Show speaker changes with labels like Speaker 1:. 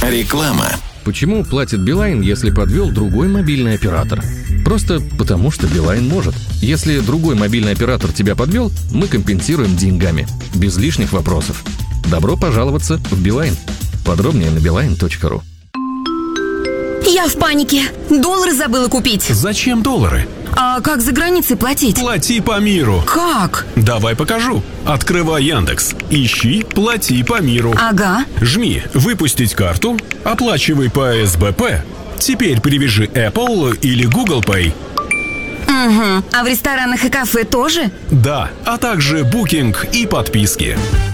Speaker 1: Реклама.
Speaker 2: Почему платит Билайн, если подвел другой мобильный оператор? Просто потому, что Билайн может. Если другой мобильный оператор тебя подвел, мы компенсируем деньгами. Без лишних вопросов. Добро пожаловаться в Билайн. Подробнее на beeline.ru.
Speaker 3: Я в панике. Доллары забыла купить.
Speaker 4: Зачем доллары?
Speaker 3: А как за границей платить?
Speaker 4: Плати по миру.
Speaker 3: Как?
Speaker 4: Давай покажу. Открывай Яндекс. Ищи «Плати по миру».
Speaker 3: Ага.
Speaker 4: Жми «Выпустить карту», оплачивай по СБП. Теперь привяжи Apple или Google Pay.
Speaker 3: Угу. А в ресторанах и кафе тоже?
Speaker 4: Да, а также букинг и подписки.